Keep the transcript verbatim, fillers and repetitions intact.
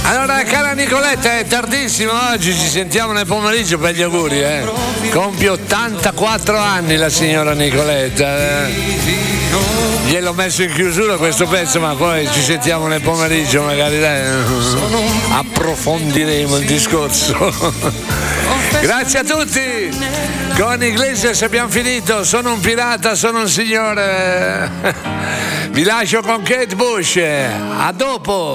Allora, cara Nicoletta, è tardissimo oggi, ci sentiamo nel pomeriggio per gli auguri, eh. Compie ottantaquattro anni la signora Nicoletta. Eh. Gliel'ho messo in chiusura questo pezzo, ma poi ci sentiamo nel pomeriggio, magari dai, approfondiremo il discorso. Grazie a tutti. Con Iglesias abbiamo finito. Sono un pirata, sono un signore. Vi lascio con Kate Bush. A dopo.